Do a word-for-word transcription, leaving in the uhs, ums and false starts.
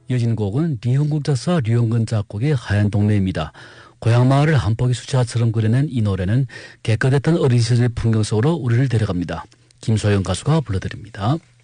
이어지는 곡은 리흥국 작사 류영근 작곡의 하얀 동네입니다. 고향 마을을 한 포기 수채화처럼 그려낸 이 노래는 깨끗했던 어린 시절의 풍경 속으로 우리를 데려갑니다. 김소영 가수가 불러드립니다.